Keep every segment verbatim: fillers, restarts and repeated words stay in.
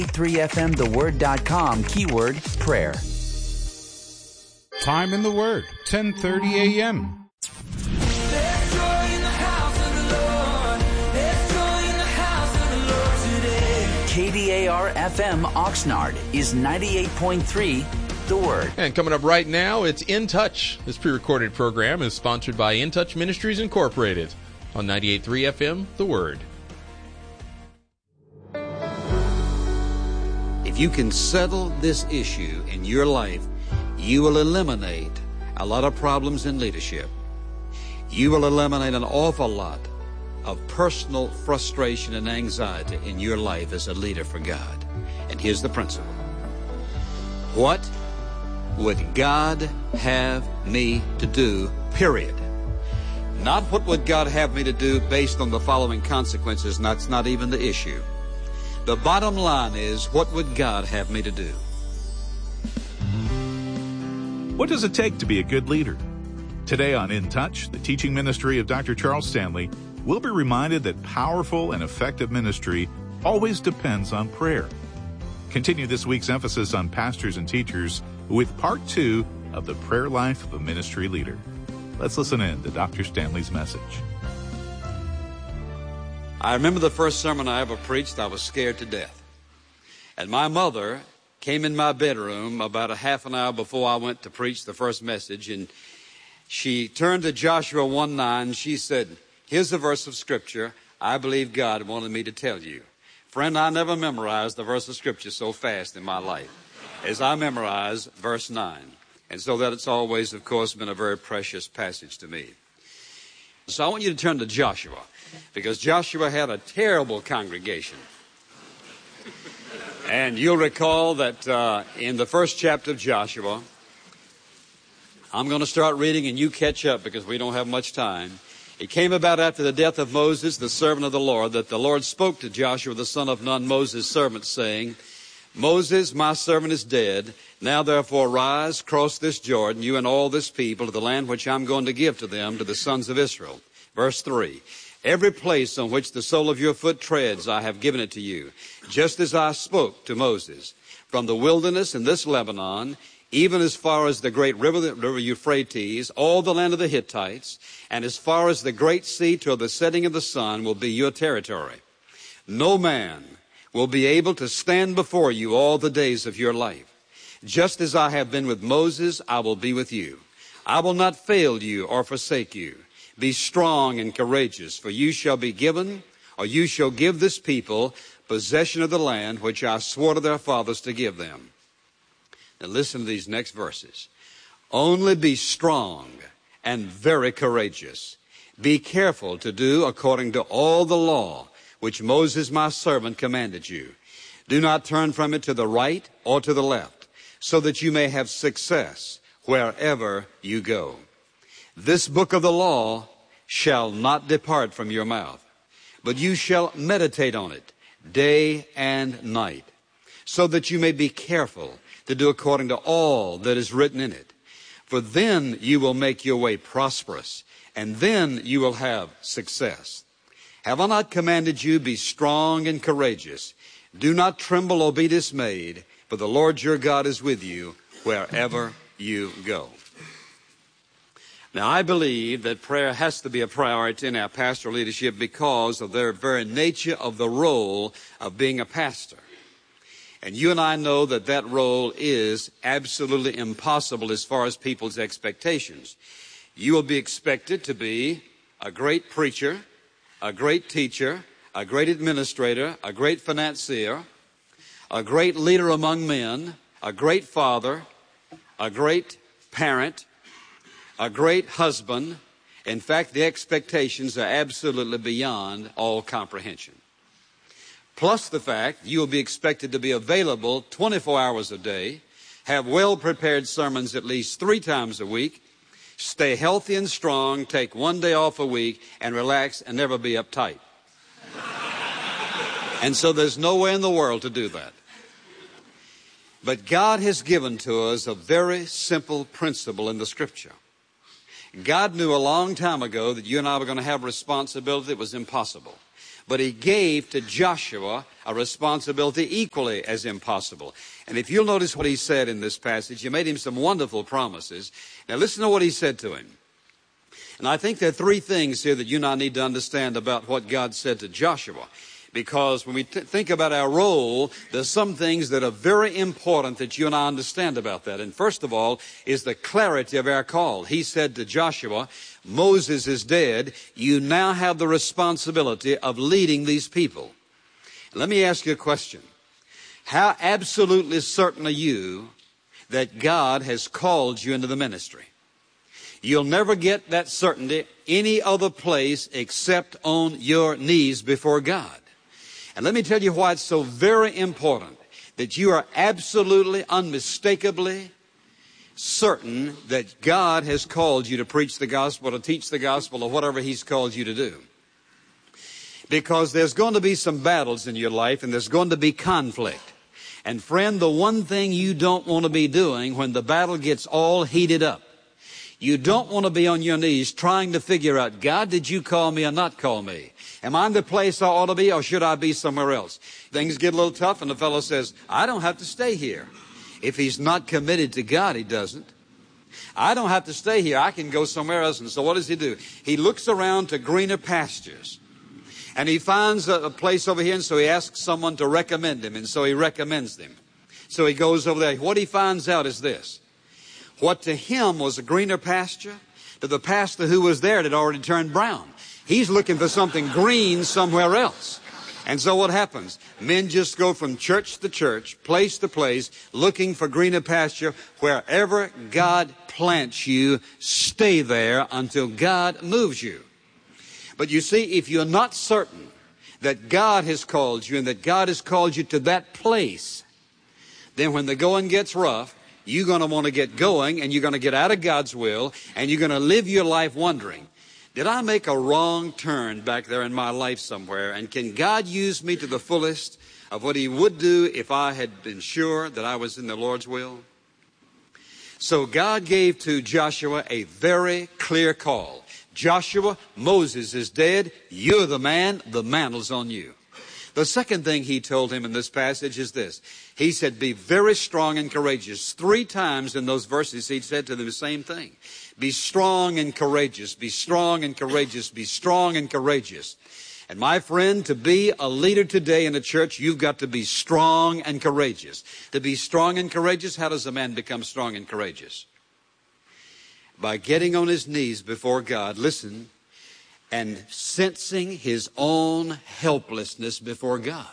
three F M the word dot com, keyword prayer. Time in the Word, ten thirty a.m. K D A R F M Oxnard is ninety-eight point three The Word. And coming up right now, it's In Touch. This pre-recorded program is sponsored by In Touch Ministries Incorporated on ninety-eight point three F M The Word. If you can settle this issue in your life, you will eliminate a lot of problems in leadership. You will eliminate an awful lot of personal frustration and anxiety in your life as a leader for God. And here's the principle. What would God have me to do, period? Not what would God have me to do based on the following consequences, and that's not even the issue. The bottom line is, what would God have me to do? What does it take to be a good leader? Today on In Touch, the teaching ministry of Doctor Charles Stanley, we'll be reminded that powerful and effective ministry always depends on prayer. Continue this week's emphasis on pastors and teachers with part two of the prayer life of a ministry leader. Let's listen in to Doctor Stanley's message. I remember the first sermon I ever preached, I was scared to death. And my mother came in my bedroom about a half an hour before I went to preach the first message, and she turned to Joshua one nine. She said, here's a verse of Scripture I believe God wanted me to tell you. Friend, I never memorized the verse of Scripture so fast in my life as I memorized verse nine. And so that it's always, of course, been a very precious passage to me. So I want you to turn to Joshua, because Joshua had a terrible congregation. And you'll recall that uh, in the first chapter of Joshua, I'm going to start reading and you catch up because we don't have much time. It came about after the death of Moses, the servant of the Lord, that the Lord spoke to Joshua, the son of Nun, Moses' servant, saying, Moses, my servant, is dead. Now therefore rise, cross this Jordan, you and all this people, to the land which I'm going to give to them, to the sons of Israel. Verse three. Every place on which the sole of your foot treads, I have given it to you, just as I spoke to Moses. From the wilderness in this Lebanon, even as far as the great river, the river Euphrates, all the land of the Hittites, and as far as the great sea till the setting of the sun will be your territory. No man will be able to stand before you all the days of your life. Just as I have been with Moses, I will be with you. I will not fail you or forsake you. Be strong and courageous, for you shall be given, or you shall give this people possession of the land which I swore to their fathers to give them. Now listen to these next verses. Only be strong and very courageous. Be careful to do according to all the law which Moses my servant commanded you. Do not turn from it to the right or to the left, so that you may have success wherever you go. This book of the law shall not depart from your mouth, but you shall meditate on it day and night, so that you may be careful to do according to all that is written in it. For then you will make your way prosperous, and then you will have success. Have I not commanded you, be strong and courageous? Do not tremble or be dismayed, for the Lord your God is with you wherever you go. Now, I believe that prayer has to be a priority in our pastoral leadership because of the very nature of the role of being a pastor. And you and I know that that role is absolutely impossible as far as people's expectations. You will be expected to be a great preacher, a great teacher, a great administrator, a great financier, a great leader among men, a great father, a great parent, a great husband. In fact, the expectations are absolutely beyond all comprehension. Plus the fact you will be expected to be available twenty-four hours a day, have well-prepared sermons at least three times a week, stay healthy and strong, take one day off a week, and relax and never be uptight. And so there's no way in the world to do that. But God has given to us a very simple principle in the Scripture. God knew a long time ago that you and I were going to have responsibility that was impossible. but he gave to Joshua a responsibility equally as impossible. And if you'll notice what he said in this passage, he made him some wonderful promises. Now listen to what he said to him. And I think there are three things here that you and I need to understand about what God said to Joshua. Because when we t- think about our role, there's some things that are very important that you and I understand about that. And first of all is the clarity of our call. He said to Joshua, Moses is dead. You now have the responsibility of leading these people. Let me ask you a question. How absolutely certain are you that God has called you into the ministry? You'll never get that certainty any other place except on your knees before God. And let me tell you why it's so very important that you are absolutely, unmistakably certain that God has called you to preach the gospel, to teach the gospel, or whatever He's called you to do. Because there's going to be some battles in your life, and there's going to be conflict. And friend, the one thing you don't want to be doing when the battle gets all heated up, you don't want to be on your knees trying to figure out, God, did you call me or not call me? Am I in the place I ought to be, or should I be somewhere else? Things get a little tough, and the fellow says, I don't have to stay here. If he's not committed to God, he doesn't. I don't have to stay here. I can go somewhere else. And so what does he do? He looks around to greener pastures. And he finds a, a place over here, and so he asks someone to recommend him, and so he recommends them. So he goes over there. What he finds out is this. What to him was a greener pasture, to the pastor who was there, it had already turned brown. He's looking for something green somewhere else. And so what happens? Men just go from church to church, place to place, looking for greener pasture. Wherever God plants you, stay there until God moves you. But you see, if you're not certain that God has called you and that God has called you to that place, then when the going gets rough, you're going to want to get going, and you're going to get out of God's will, and you're going to live your life wondering, did I make a wrong turn back there in my life somewhere? And can God use me to the fullest of what He would do if I had been sure that I was in the Lord's will? So God gave to Joshua a very clear call. Joshua, Moses is dead. You're the man. The mantle's on you. The second thing he told him in this passage is this. He said, be very strong and courageous. Three times in those verses he said to them the same thing. Be strong and courageous. Be strong and courageous. Be strong and courageous. And my friend, to be a leader today in the church, you've got to be strong and courageous. To be strong and courageous, how does a man become strong and courageous? By getting on his knees before God, listen, and sensing his own helplessness before God.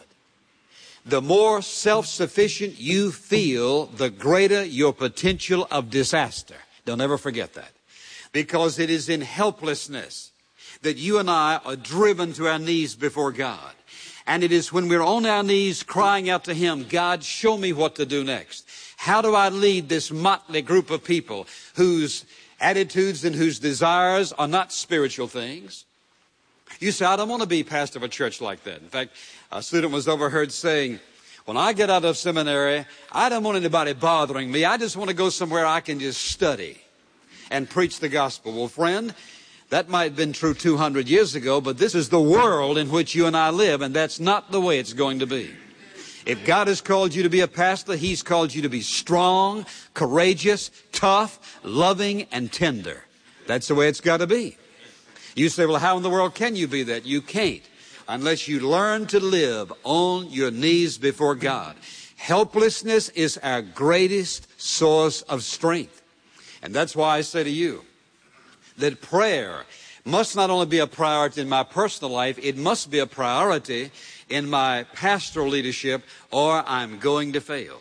The more self-sufficient you feel, the greater your potential of disaster. Don't ever forget that. Because it is in helplessness that you and I are driven to our knees before God. And it is when we're on our knees crying out to Him, God, show me what to do next. How do I lead this motley group of people whose attitudes and whose desires are not spiritual things? You say, I don't want to be pastor of a church like that. In fact, a student was overheard saying, when I get out of seminary, I don't want anybody bothering me. I just want to go somewhere I can just study and preach the gospel. Well, friend, that might have been true two hundred years ago, but this is the world in which you and I live, and that's not the way it's going to be. If God has called you to be a pastor, He's called you to be strong, courageous, tough, loving, and tender. That's the way it's got to be. You say, well, how in the world can you be that? You can't unless you learn to live on your knees before God. Helplessness is our greatest source of strength. And that's why I say to you that prayer must not only be a priority in my personal life, it must be a priority in my pastoral leadership, or I'm going to fail.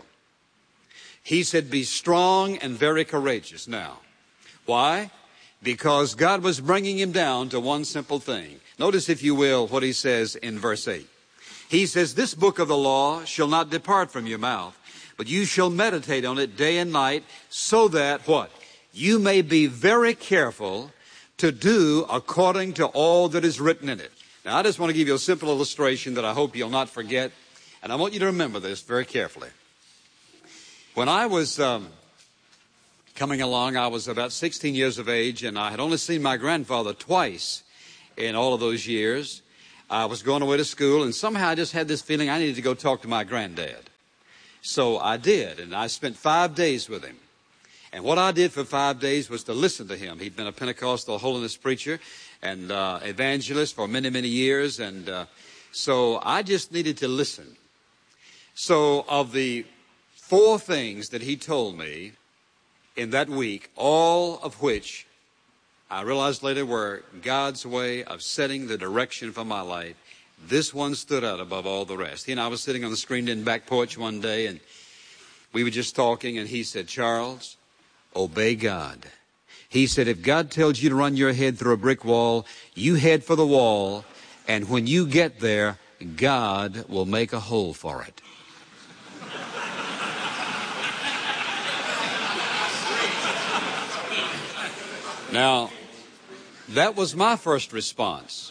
He said, be strong and very courageous. Now, why? Because God was bringing him down to one simple thing. Notice, if you will, what he says in verse eight. He says, this book of the law shall not depart from your mouth, but you shall meditate on it day and night, so that, what? You may be very careful to do according to all that is written in it. Now, I just want to give you a simple illustration that I hope you'll not forget, and I want you to remember this very carefully. When I was um, coming along, I was about sixteen years of age, and I had only seen my grandfather twice in all of those years. I was going away to school, and somehow I just had this feeling I needed to go talk to my granddad. So I did, and I spent five days with him. And what I did for five days was to listen to him. He'd been a Pentecostal holiness preacher and uh, evangelist for many, many years, and uh, so I just needed to listen. So of the four things that he told me in that week, all of which I realized later were God's way of setting the direction for my life, this one stood out above all the rest. He and I was sitting on the screened-in back porch one day, and we were just talking, and he said, Charles, obey God. He said, if God tells you to run your head through a brick wall, you head for the wall, and when you get there, God will make a hole for it. Now, that was my first response.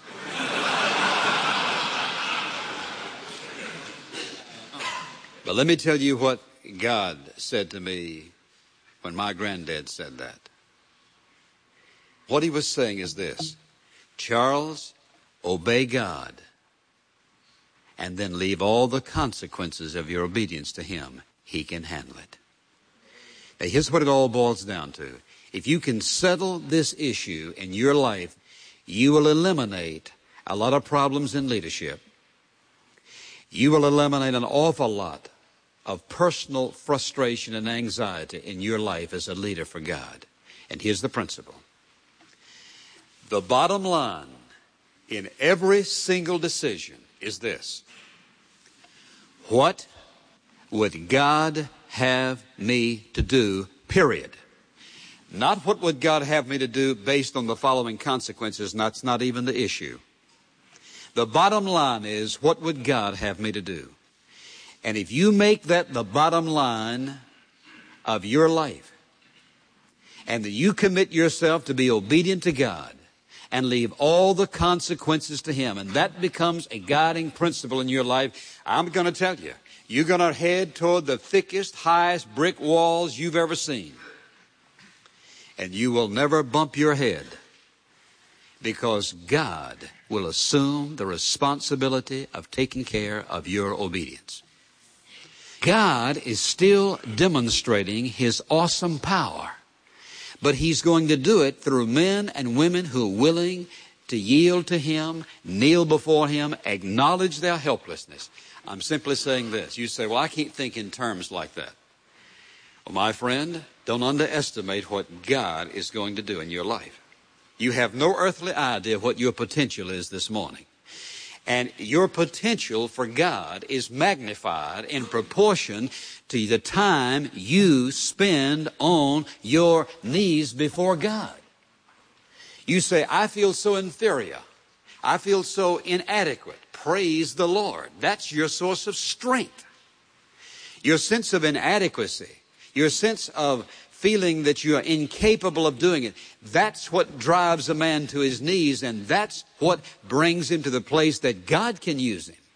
But let me tell you what God said to me when my granddad said that. What he was saying is this: Charles, obey God, and then leave all the consequences of your obedience to him. He can handle it. Now, here's what it all boils down to. If you can settle this issue in your life, you will eliminate a lot of problems in leadership. You will eliminate an awful lot of personal frustration and anxiety in your life as a leader for God. And here's the principle. The bottom line in every single decision is this: what would God have me to do, period? Not what would God have me to do based on the following consequences. That's not even the issue. The bottom line is, what would God have me to do? And if you make that the bottom line of your life, and that you commit yourself to be obedient to God and leave all the consequences to him, and that becomes a guiding principle in your life, I'm going to tell you, you're going to head toward the thickest, highest brick walls you've ever seen. And you will never bump your head, because God will assume the responsibility of taking care of your obedience. God is still demonstrating his awesome power, but he's going to do it through men and women who are willing to yield to him, kneel before him, acknowledge their helplessness. I'm simply saying this. You say, well, I can't think in terms like that. Well, my friend, don't underestimate what God is going to do in your life. You have no earthly idea what your potential is this morning. And your potential for God is magnified in proportion to the time you spend on your knees before God. You say, I feel so inferior. I feel so inadequate. Praise the Lord. That's your source of strength. Your sense of inadequacy, your sense of feeling that you are incapable of doing it, that's what drives a man to his knees, and that's what brings him to the place that God can use him.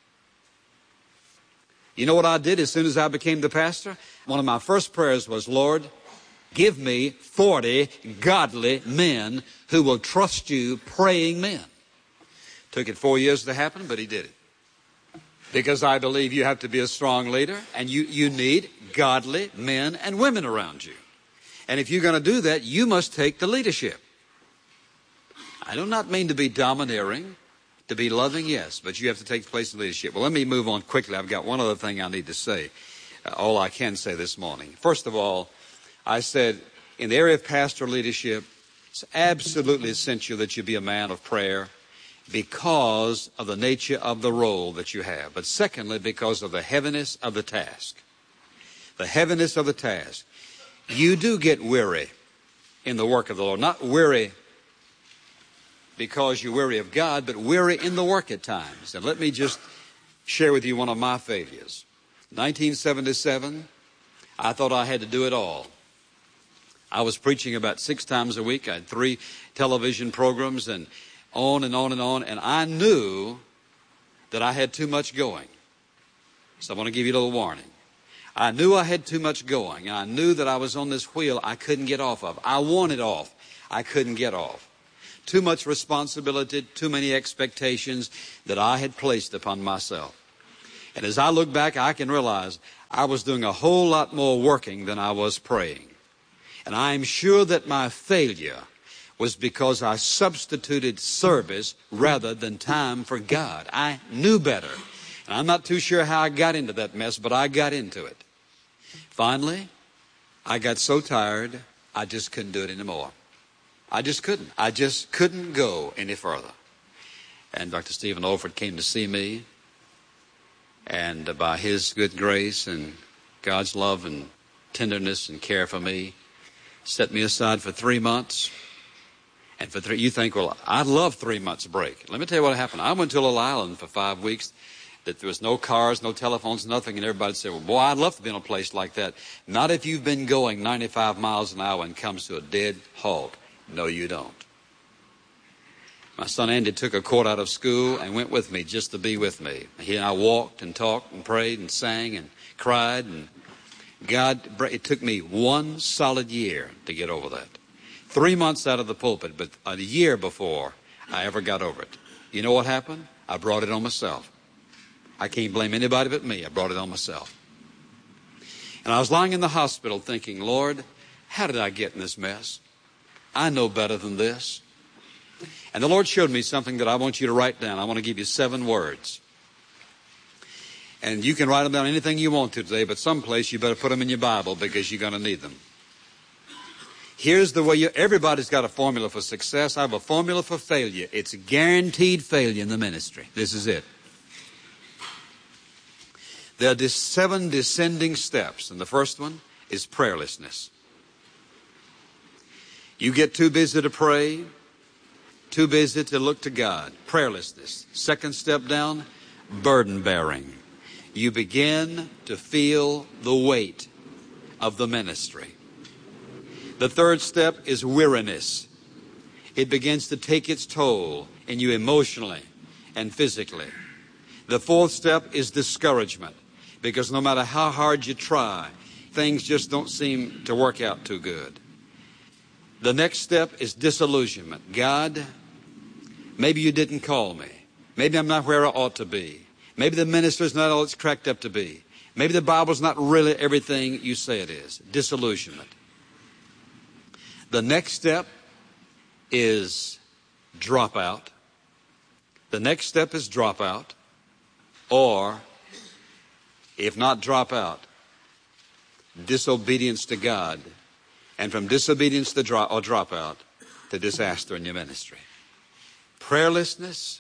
You know what I did as soon as I became the pastor? One of my first prayers was, Lord, give me forty godly men who will trust you, praying men. Took it four years to happen, but he did it. Because I believe you have to be a strong leader, and you, you need godly men and women around you. And if you're going to do that, you must take the leadership. I do not mean to be domineering, to be loving, yes, but you have to take the place of leadership. Well, let me move on quickly. I've got one other thing I need to say, uh, all I can say this morning. First of all, I said in the area of pastoral leadership, it's absolutely essential that you be a man of prayer, because of the nature of the role that you have. But secondly, because of the heaviness of the task. The heaviness of the task. You do get weary in the work of the Lord. Not weary because you're weary of God, but weary in the work at times. And let me just share with you one of my failures. nineteen seventy-seven, I thought I had to do it all. I was preaching about six times a week. I had three television programs, and on and on and on, and I knew that I had too much going. So I want to give you a little warning. I knew I had too much going, and I knew that I was on this wheel I couldn't get off of. I wanted off. I couldn't get off. too much responsibility, too many expectations that I had placed upon myself. And as I look back, I can realize I was doing a whole lot more working than I was praying. And I am sure that my failure was because I substituted service rather than time for God. I knew better. And I'm not too sure how I got into that mess, but I got into it. Finally, I got so tired, I just couldn't do it anymore. I just couldn't. I just couldn't go any further. And Doctor Stephen Olford came to see me. And by his good grace and God's love and tenderness and care for me, set me aside for three months. And for three, you think, well, I'd love three months break. Let me tell you what happened. I went to a little island for five weeks that there was no cars, no telephones, nothing. And everybody said, well, boy, I'd love to be in a place like that. Not if you've been going ninety-five miles an hour and comes to a dead halt. No, you don't. My son Andy took a quart out of school and went with me just to be with me. He and I walked and talked and prayed and sang and cried. And God, it took me one solid year to get over that. Three months out of the pulpit, but a year before I ever got over it. You know what happened? I brought it on myself. I can't blame anybody but me. I brought it on myself. And I was lying in the hospital thinking, Lord, how did I get in this mess? I know better than this. And the Lord showed me something that I want you to write down. I want to give you seven words. And you can write them down anything you want to today, but someplace you better put them in your Bible because you're going to need them. Here's the way you, everybody's got a formula for success. I have a formula for failure. It's guaranteed failure in the ministry. This is it. There are seven descending steps, and the first one is prayerlessness. You get too busy to pray, too busy to look to God. Prayerlessness. Second step down, burden bearing. You begin to feel the weight of the ministry. The third step is weariness. It begins to take its toll in you emotionally and physically. The fourth step is discouragement, because no matter how hard you try, things just don't seem to work out too good. The next step is disillusionment. God, maybe you didn't call me. Maybe I'm not where I ought to be. Maybe the minister's not all it's cracked up to be. Maybe the Bible's not really everything you say it is. Disillusionment. The next step is dropout. The next step is dropout. Or, if not dropout, disobedience to God. And from disobedience to drop, or dropout to disaster in your ministry. Prayerlessness,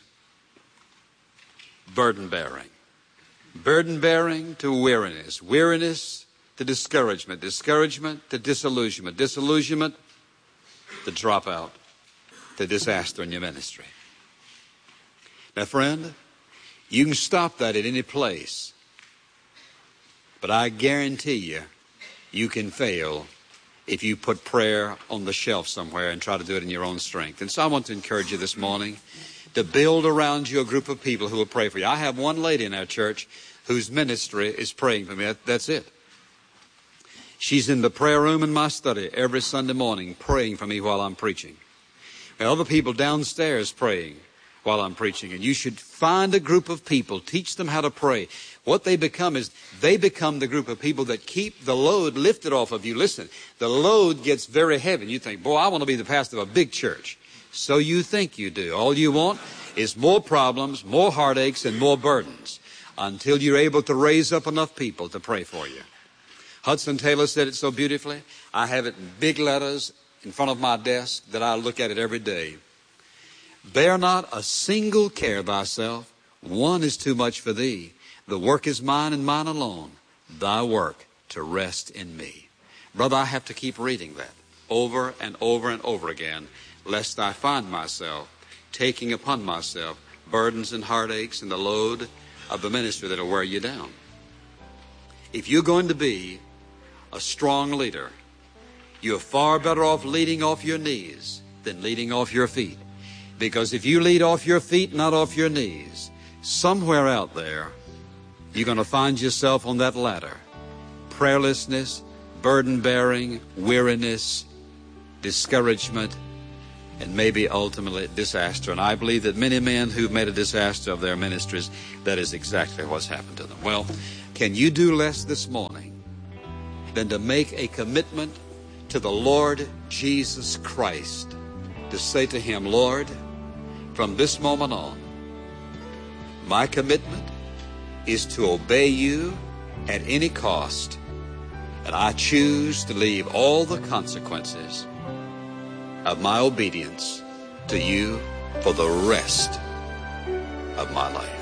burden bearing. Burden bearing to weariness. Weariness to discouragement. Discouragement to disillusionment. Disillusionment to dropout to disaster in your ministry. Now, friend, you can stop that at any place. But I guarantee you, you can fail if you put prayer on the shelf somewhere and try to do it in your own strength. And so I want to encourage you this morning to build around you a group of people who will pray for you. I have one lady in our church whose ministry is praying for me. That, that's it. She's in the prayer room in my study every Sunday morning praying for me while I'm preaching. There are other people downstairs praying while I'm preaching. And you should find a group of people, teach them how to pray. What they become is they become the group of people that keep the load lifted off of you. Listen, the load gets very heavy. And you think, boy, I want to be the pastor of a big church. So you think you do. All you want is more problems, more heartaches, and more burdens until you're able to raise up enough people to pray for you. Hudson Taylor said it so beautifully. I have it in big letters in front of my desk that I look at it every day. Bear not a single care thyself. One is too much for thee. The work is mine and mine alone. Thy work to rest in me. Brother, I have to keep reading that over and over and over again, lest I find myself taking upon myself burdens and heartaches and the load of the ministry that will wear you down. If you're going to be a strong leader, you're far better off leading off your knees than leading off your feet. Because if you lead off your feet, not off your knees, somewhere out there, you're going to find yourself on that ladder. Prayerlessness, burden bearing, weariness, discouragement, and maybe ultimately disaster. And I believe that many men who've made a disaster of their ministries, that is exactly what's happened to them. Well, can you do less this morning than to make a commitment to the Lord Jesus Christ, to say to him, Lord, from this moment on, my commitment is to obey you at any cost, and I choose to leave all the consequences of my obedience to you for the rest of my life.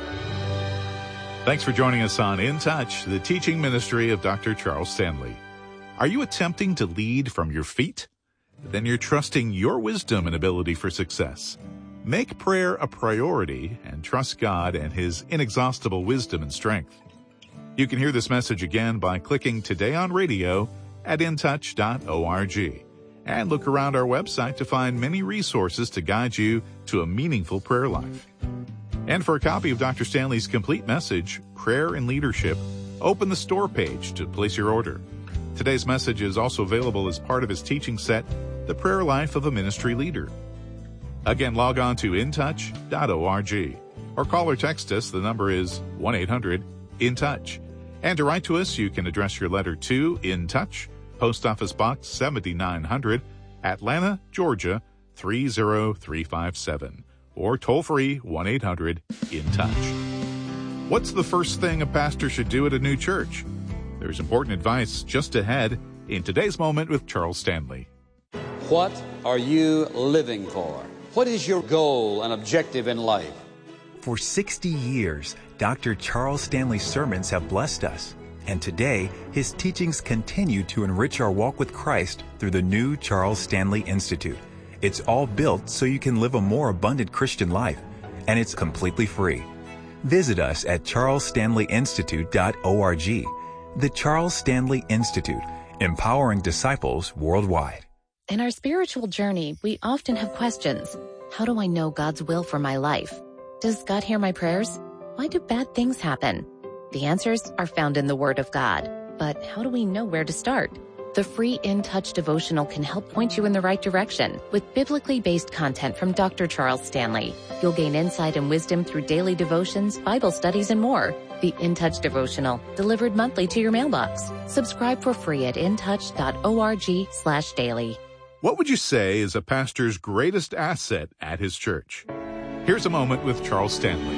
Thanks for joining us on In Touch, the teaching ministry of Doctor Charles Stanley. Are you attempting to lead from your feet? Then you're trusting your wisdom and ability for success. Make prayer a priority and trust God and his inexhaustible wisdom and strength. You can hear this message again by clicking Today on Radio at in touch dot org. And look around our website to find many resources to guide you to a meaningful prayer life. And for a copy of Doctor Stanley's complete message, Prayer and Leadership, open the store page to place your order. Today's message is also available as part of his teaching set, The Prayer Life of a Ministry Leader. Again, log on to in touch dot org or call or text us. The number is one eight hundred in touch. And to write to us, you can address your letter to In Touch, Post Office Box seventy-nine hundred, Atlanta, Georgia three zero three five seven, or toll free one eight hundred in touch. What's the first thing a pastor should do at a new church? There's important advice just ahead in Today's Moment with Charles Stanley. What are you living for? What is your goal and objective in life? For sixty years, Doctor Charles Stanley's sermons have blessed us. And today, his teachings continue to enrich our walk with Christ through the new Charles Stanley Institute. It's all built so you can live a more abundant Christian life, and it's completely free. Visit us at charles stanley institute dot org. The Charles Stanley Institute, empowering disciples worldwide. In our spiritual journey, we often have questions. How do I know God's will for my life? Does God hear my prayers? Why do bad things happen? The answers are found in the Word of God. But how do we know where to start? The free In Touch devotional can help point you in the right direction with biblically based content from Doctor Charles Stanley. You'll gain insight and wisdom through daily devotions, Bible studies, and more. The In Touch devotional, delivered monthly to your mailbox. Subscribe for free at in touch dot org slash daily. What would you say is a pastor's greatest asset at his church? Here's a moment with Charles Stanley.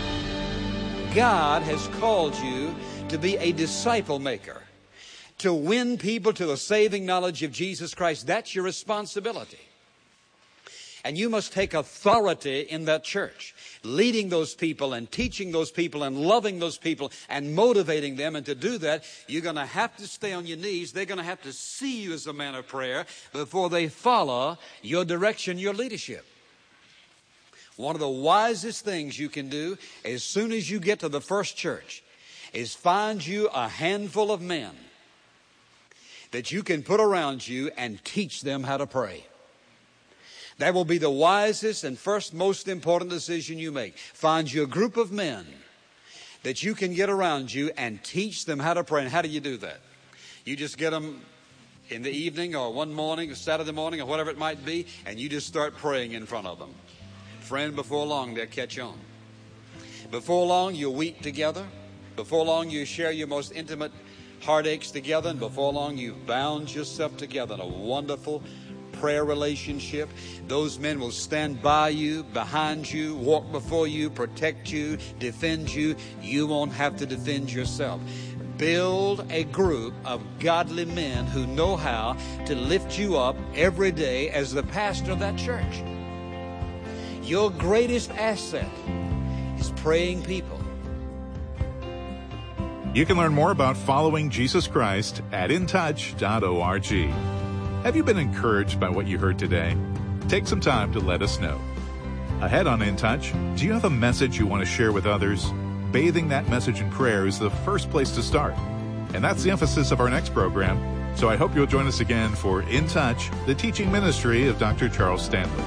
God has called you to be a disciple maker, to win people to the saving knowledge of Jesus Christ. That's your responsibility. And you must take authority in that church, leading those people and teaching those people and loving those people and motivating them. And to do that, you're going to have to stay on your knees. They're going to have to see you as a man of prayer before they follow your direction, your leadership. One of the wisest things you can do as soon as you get to the first church is find you a handful of men that you can put around you and teach them how to pray. That will be the wisest and first most important decision you make. Find you a group of men that you can get around you and teach them how to pray. And how do you do that? You just get them in the evening or one morning or Saturday morning or whatever it might be, and you just start praying in front of them. Friend, before long, they'll catch on. Before long, you'll weep together. Before long, you share your most intimate heartaches together. And before long, you've bound yourself together in a wonderful prayer relationship. Those men will stand by you, behind you, walk before you, protect you, defend you. You won't have to defend yourself. Build a group of godly men who know how to lift you up every day as the pastor of that church. Your greatest asset is praying people. You can learn more about following Jesus Christ at in touch dot org. Have you been encouraged by what you heard today? Take some time to let us know. Ahead on In Touch, do you have a message you want to share with others? Bathing that message in prayer is the first place to start. And that's the emphasis of our next program. So I hope you'll join us again for In Touch, the teaching ministry of Doctor Charles Stanley.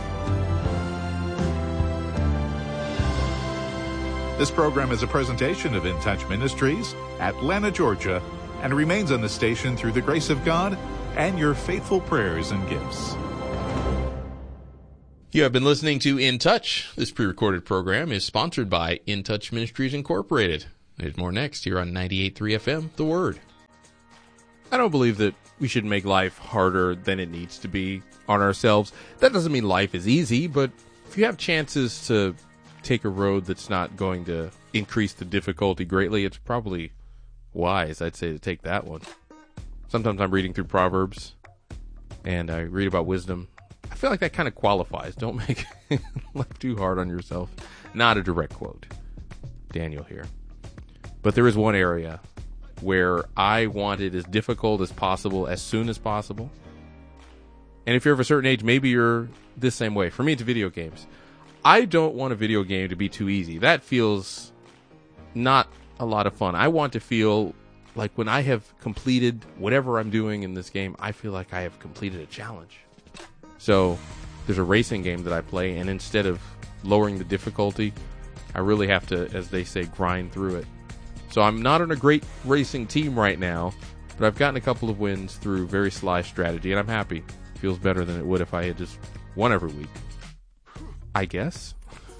This program is a presentation of In Touch Ministries, Atlanta, Georgia, and remains on the station through the grace of God and your faithful prayers and gifts. You have been listening to In Touch. This pre-recorded program is sponsored by In Touch Ministries Incorporated. There's more next here on ninety-eight point three F M, The Word. I don't believe that we should make life harder than it needs to be on ourselves. That doesn't mean life is easy, but if you have chances to take a road that's not going to increase the difficulty greatly, it's probably wise, I'd say, to take that one. Sometimes I'm reading through Proverbs, and I read about wisdom. I feel like that kind of qualifies. Don't make life too hard on yourself. Not a direct quote. Daniel here. But there is one area where I want it as difficult as possible, as soon as possible. And if you're of a certain age, maybe you're this same way. For me, it's video games. I don't want a video game to be too easy. That feels not a lot of fun. I want to feel like when I have completed whatever I'm doing in this game, I feel like I have completed a challenge. So there's a racing game that I play, and instead of lowering the difficulty, I really have to, as they say, grind through it. So I'm not on a great racing team right now, but I've gotten a couple of wins through very sly strategy, and I'm happy. It feels better than it would if I had just won every week. I guess.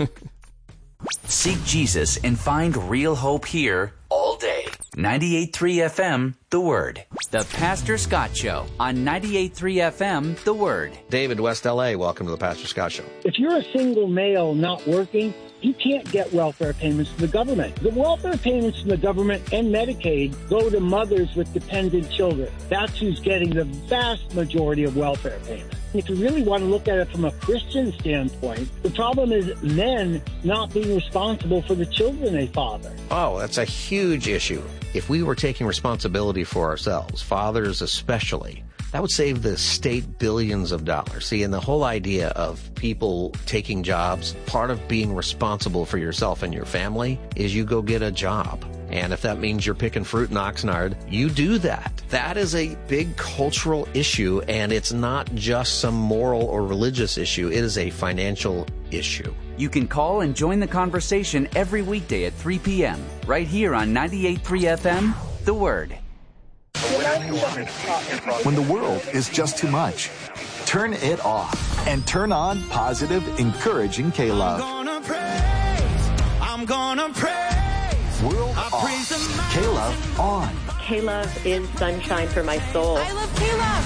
Seek Jesus and find real hope here all day. ninety-eight point three F M, The Word. The Pastor Scott Show on ninety-eight point three F M, The Word. David, West L A, welcome to the Pastor Scott Show. If you're a single male not working, you can't get welfare payments from the government. The welfare payments from the government and Medicaid go to mothers with dependent children. That's who's getting the vast majority of welfare payments. If you really want to look at it from a Christian standpoint, the problem is men not being responsible for the children they father. Oh, that's a huge issue. If we were taking responsibility for ourselves, fathers especially, that would save the state billions of dollars. See, and the whole idea of people taking jobs, part of being responsible for yourself and your family is you go get a job. And if that means you're picking fruit in Oxnard, you do that. That is a big cultural issue, and it's not just some moral or religious issue. It is a financial issue. You can call and join the conversation every weekday at three p.m. right here on ninety-eight point three F M, The Word. When the world is just too much, turn it off and turn on positive, encouraging K-Love. I'm gonna praise, I'm gonna praise. World I off. K-Love on. K-Love is sunshine for my soul. I love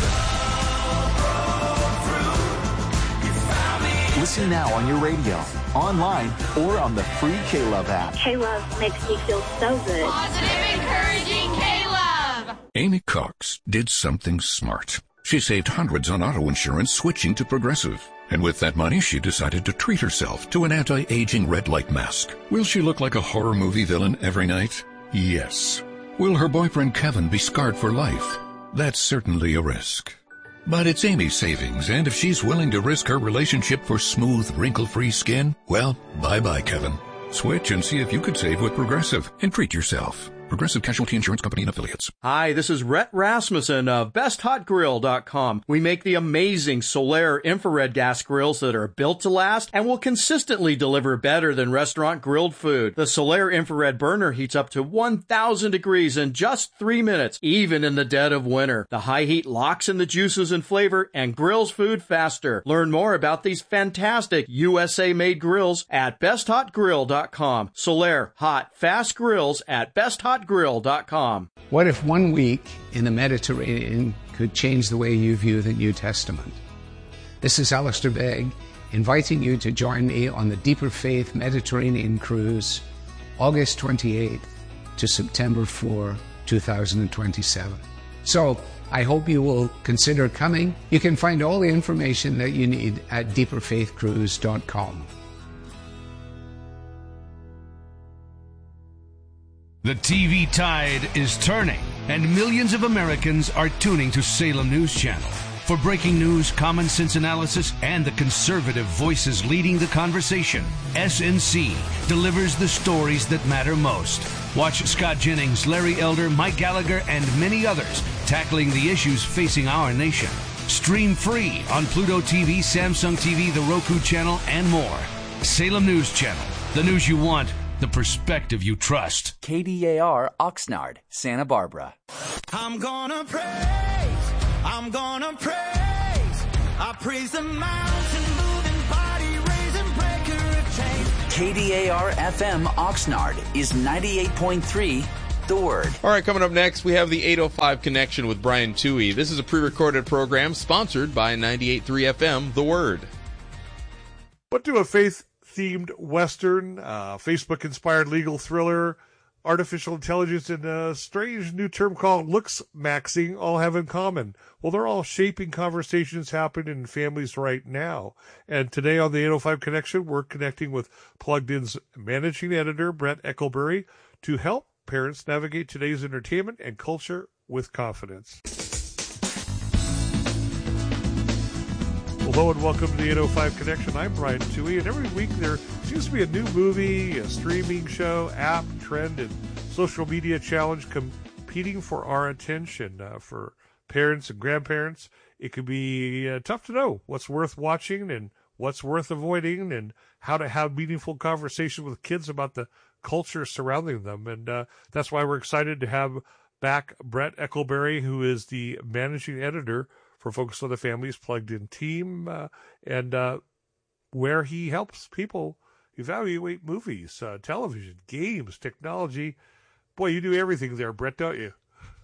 K-Love. Listen now on your radio, online, or on the free K-Love app. K-Love makes me feel so good. Positive, encouraging K-Love. Amy Cox did something smart. She saved hundreds on auto insurance switching to Progressive. And with that money, she decided to treat herself to an anti-aging red light mask. Will she look like a horror movie villain every night? Yes. Will her boyfriend Kevin be scarred for life? That's certainly a risk. But it's Amy's savings, and if she's willing to risk her relationship for smooth, wrinkle-free skin, well, bye-bye, Kevin. Switch and see if you could save with Progressive and treat yourself. Progressive Casualty Insurance Company and Affiliates. Hi, this is Rhett Rasmussen of best hot grill dot com. We make the amazing Solaire infrared gas grills that are built to last and will consistently deliver better than restaurant grilled food. The Solaire infrared burner heats up to one thousand degrees in just three minutes, even in the dead of winter. The high heat locks in the juices and flavor and grills food faster. Learn more about these fantastic U S A-made grills at best hot grill dot com. Solaire hot, fast grills at best hot grill dot com. What if one week in the Mediterranean could change the way you view the New Testament? This is Alistair Begg, inviting you to join me on the Deeper Faith Mediterranean Cruise, August twenty-eighth to September fourth, two thousand twenty-seven. So, I hope you will consider coming. You can find all the information that you need at deeper faith cruise dot com. The T V tide is turning, and millions of Americans are tuning to Salem News Channel. For breaking news, common sense analysis, and the conservative voices leading the conversation, S N C delivers the stories that matter most. Watch Scott Jennings, Larry Elder, Mike Gallagher, and many others tackling the issues facing our nation. Stream free on Pluto T V, Samsung T V, the Roku channel, and more. Salem News Channel, the news you want, the perspective you trust. K D A R Oxnard, Santa Barbara. I'm gonna praise, I'm gonna praise, I praise the mountain moving body. K D A R F M Oxnard is ninety-eight point three The Word. All right, coming up next, we have the eight oh five Connection with Brian Toohey. This is a pre-recorded program sponsored by ninety-eight point three F M The Word. What do a faith-themed Western, uh, Facebook-inspired legal thriller, artificial intelligence, and a strange new term called looks-maxing all have in common? Well, they're all shaping conversations happening in families right now. And today on the eight oh five Connection, we're connecting with Plugged In's managing editor, Brett Eckelberry, to help parents navigate today's entertainment and culture with confidence. Hello and welcome to the eight oh five Connection. I'm Brian Toohey, and every week there seems to be a new movie, a streaming show, app, trend, and social media challenge competing for our attention. Uh, for parents and grandparents, it can be uh, tough to know what's worth watching and what's worth avoiding, and how to have meaningful conversation with kids about the culture surrounding them. And uh, that's why we're excited to have back Brett Eckelberry, who is the managing editor for Focus on the Family's Plugged In team, uh, and uh, where he helps people evaluate movies, uh, television, games, technology. Boy, you do everything there, Brett, don't you?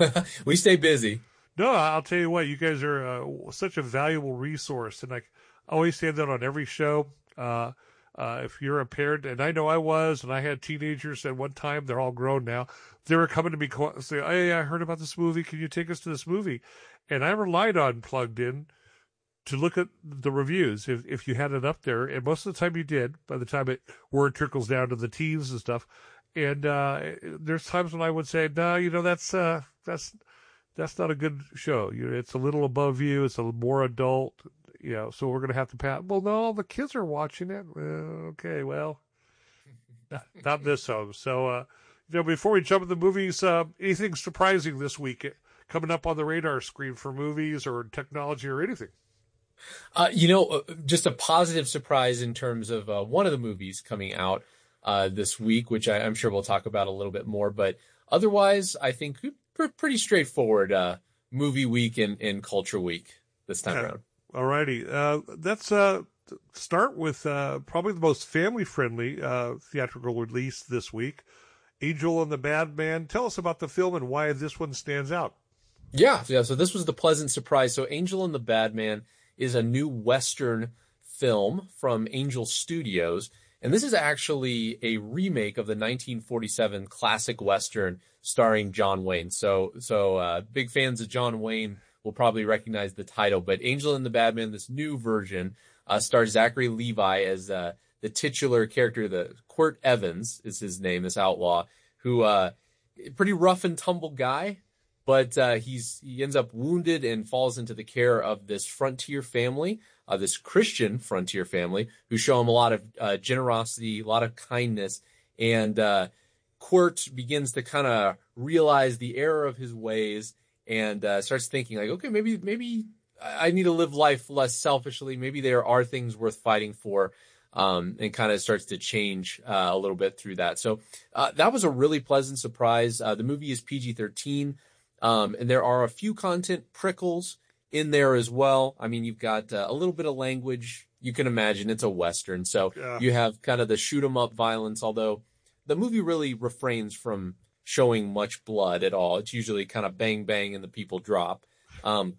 We stay busy. No, I'll tell you what, you guys are uh, such a valuable resource, and I always say that on every show. Uh, uh, if you're a parent, and I know I was, and I had teenagers at one time, they're all grown now, they were coming to me saying, hey, I heard about this movie, can you take us to this movie? And I relied on Plugged In to look at the reviews, if if you had it up there. And most of the time you did, by the time it word trickles down to the teens and stuff. And uh, there's times when I would say, no, you know, that's uh, that's that's not a good show. You know, it's a little above you. It's a little more adult. You know, so we're going to have to pass. Well, no, the kids are watching it. Well, okay, well, not, not this home. So, uh, you know, before we jump into the movies, uh, anything surprising this week coming up on the radar screen for movies or technology or anything? Uh, you know, just a positive surprise in terms of uh, one of the movies coming out uh, this week, which I, I'm sure we'll talk about a little bit more. But otherwise, I think pretty straightforward uh, movie week and, and culture week this time yeah. around. All righty. Uh, let's uh, start with uh, probably the most family-friendly uh, theatrical release this week, Angel and the Bad Man. Tell us about the film and why this one stands out. Yeah, yeah. So this was the pleasant surprise. So Angel and the Bad Man is a new Western film from Angel Studios. And this is actually a remake of the nineteen forty-seven classic Western starring John Wayne. So, so uh, big fans of John Wayne will probably recognize the title. But Angel and the Bad Man, this new version, uh, stars Zachary Levi as uh, the titular character. The Quirt Evans is his name, this outlaw, who uh, pretty rough and tumble guy. But uh, he's he ends up wounded and falls into the care of this frontier family, uh, this Christian frontier family, who show him a lot of uh, generosity, a lot of kindness. And uh, Quirt begins to kind of realize the error of his ways and uh, starts thinking like, okay, maybe maybe I need to live life less selfishly. Maybe there are things worth fighting for. Um, and kind of starts to change uh, a little bit through that. So uh, that was a really pleasant surprise. Uh, the movie is P G thirteen. Um, and there are a few content prickles in there as well. I mean, you've got uh, a little bit of language. You can imagine it's a Western. So yeah. You have kind of the shoot 'em up violence, although the movie really refrains from showing much blood at all. It's usually kind of bang, bang, and the people drop. Um,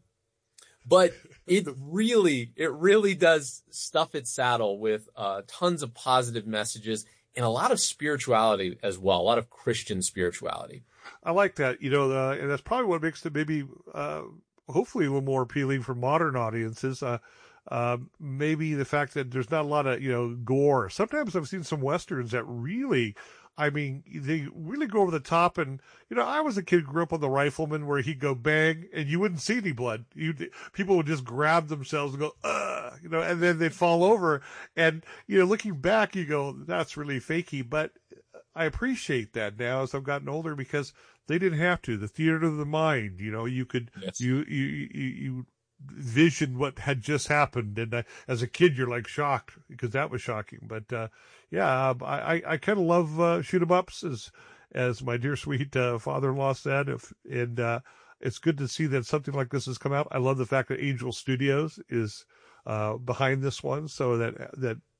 but it really, it really does stuff its saddle with uh, tons of positive messages and a lot of spirituality as well, a lot of Christian spirituality. I like that, you know, uh, and that's probably what makes it maybe, uh, hopefully a little more appealing for modern audiences. Uh, uh, maybe the fact that there's not a lot of, you know, gore. Sometimes I've seen some Westerns that really, I mean, they really go over the top. And, you know, I was a kid who grew up on The Rifleman where he'd go bang and you wouldn't see any blood. You people would just grab themselves and go, ugh, you know, and then they'd fall over. And, you know, looking back, you go, that's really fakey. But I appreciate that now as I've gotten older because they didn't have to. The theater of the mind, you know, you could, yes. you, you, you, you vision what had just happened. And uh, as a kid, you're like shocked because that was shocking. But, uh, yeah, I, I, I kind of love, uh, shoot 'em ups as, as my dear sweet, uh, father-in-law said. If, and, uh, it's good to see that something like this has come out. I love the fact that Angel Studios is, uh, behind this one so that, that,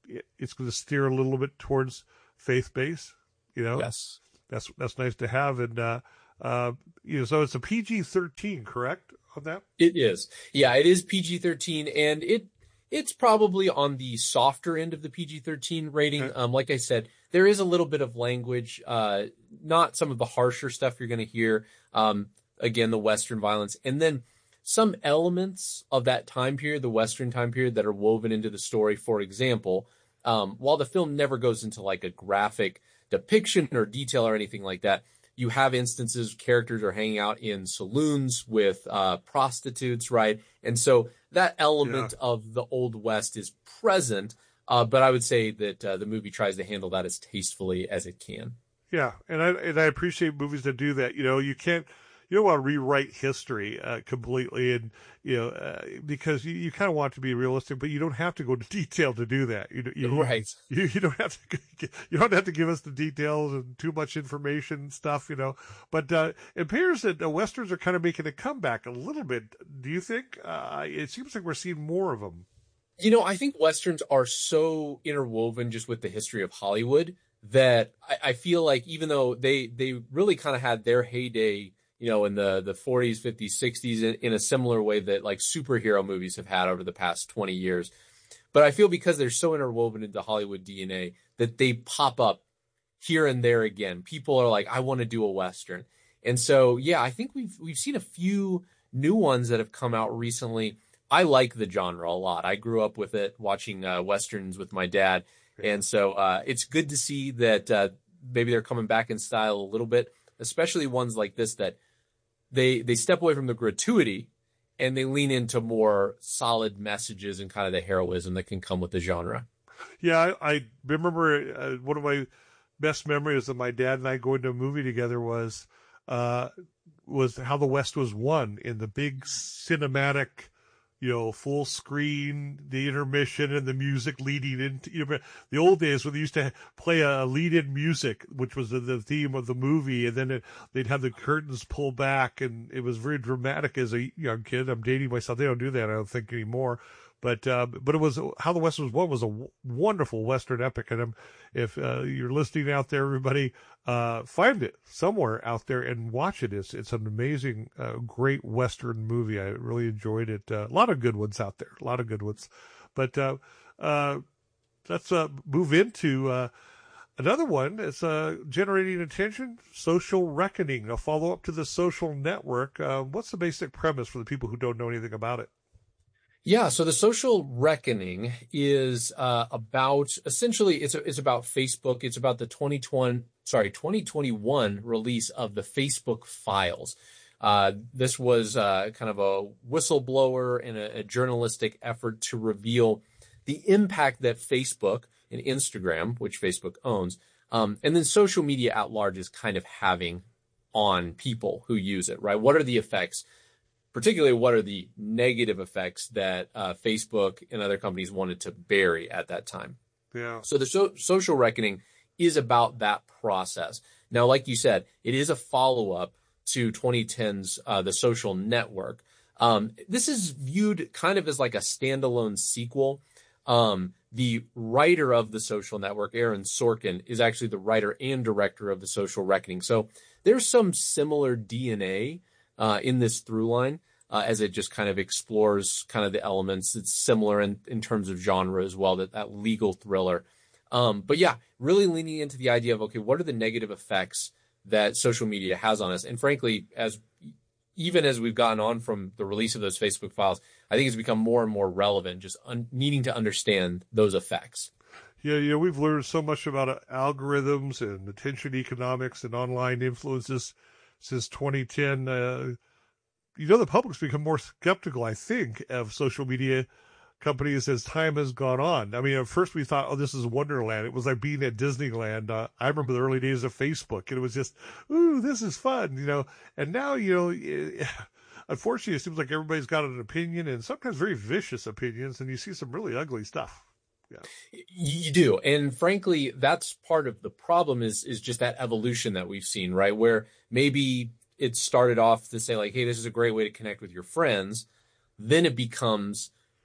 it's going to steer a little bit towards faith-based, you know? Yes. That's, that's nice to have. And, uh, uh, you know, so it's a P G thirteen, correct, on that? It is. Yeah, it is P G thirteen, and it it's probably on the softer end of the P G thirteen rating. Okay. Um, like I said, there is a little bit of language, uh, not some of the harsher stuff you're going to hear. Um, again, the Western violence, and then some elements of that time period, the Western time period, that are woven into the story. For example, um, while the film never goes into like a graphic depiction or detail or anything like that, you have instances characters are hanging out in saloons with uh, prostitutes, right? And so that element yeah. of the Old West is present, uh, but I would say that uh, the movie tries to handle that as tastefully as it can. Yeah, and I and I appreciate movies that do that. You know, you can't. You don't want to rewrite history uh, completely, and you know uh, because you, you kind of want to be realistic, but you don't have to go into detail to do that. You, you right? You, you don't have to. You don't have to give us the details and too much information and stuff, you know. But uh, it appears that the westerns are kind of making a comeback a little bit. Do you think? Uh, it seems like we're seeing more of them. You know, I think westerns are so interwoven just with the history of Hollywood that I, I feel like even though they they really kind of had their heyday, you know, in the, the forties, fifties, sixties, in, in a similar way that like superhero movies have had over the past twenty years. But I feel because they're so interwoven into Hollywood D N A that they pop up here and there again. People are like, I want to do a Western. And so, yeah, I think we've, we've seen a few new ones that have come out recently. I like the genre a lot. I grew up with it, watching uh, Westerns with my dad. And so uh, it's good to see that uh, maybe they're coming back in style a little bit, especially ones like this that They they step away from the gratuity and they lean into more solid messages and kind of the heroism that can come with the genre. Yeah, I, I remember uh, one of my best memories of my dad and I going to a movie together was uh, was How the West Was Won, in the big cinematic, you know, full screen, the intermission and the music leading into, you know, the old days when they used to play a lead-in music, which was the, the theme of the movie, and then it, they'd have the curtains pull back, and it was very dramatic as a young kid. I'm dating myself. They don't do that, I don't think, anymore. But uh, but it was How the West Was Won was a w- wonderful Western epic, and um, if uh, you're listening out there, everybody, uh, find it somewhere out there and watch it. It's it's an amazing, uh, great Western movie. I really enjoyed it. Uh, a lot of good ones out there, a lot of good ones. But uh, uh, let's uh, move into uh, another one. It's uh, generating attention, Social Reckoning, a follow up to The Social Network. Uh, what's the basic premise for the people who don't know anything about it? Yeah, so The Social Reckoning is uh, about, essentially, it's a, it's about Facebook. It's about the twenty twenty, sorry, twenty twenty-one release of the Facebook Files. Uh, this was uh, kind of a whistleblower and a, a journalistic effort to reveal the impact that Facebook and Instagram, which Facebook owns, um, and then social media at large is kind of having on people who use it, right? What are the effects? Particularly, what are the negative effects that uh, Facebook and other companies wanted to bury at that time? Yeah. So the so- Social Reckoning is about that process. Now, like you said, it is a follow-up to twenty ten's uh, The Social Network. Um, this is viewed kind of as like a standalone sequel. Um, the writer of The Social Network, Aaron Sorkin, is actually the writer and director of The Social Reckoning. So there's some similar D N A Uh, in this through line, uh, as it just kind of explores kind of the elements. It's similar in, in terms of genre as well, that, that legal thriller. Um, but yeah, really leaning into the idea of, okay, what are the negative effects that social media has on us? And frankly, as even as we've gotten on from the release of those Facebook Files, I think it's become more and more relevant, just un- needing to understand those effects. Yeah, you know, we've learned so much about uh, algorithms and attention economics and online influences since twenty ten. Uh, you know, the public's become more skeptical, I think, of social media companies as time has gone on. I mean, at first we thought, oh, this is Wonderland. It was like being at Disneyland. Uh, I remember the early days of Facebook, and it was just, ooh, this is fun, you know. And now, you know, it, unfortunately, it seems like everybody's got an opinion, and sometimes very vicious opinions, and you see some really ugly stuff. Yeah. You do. And frankly, that's part of the problem is, is just that evolution that we've seen, right? Where maybe it started off to say like, hey, this is a great way to connect with your friends. Then it becomes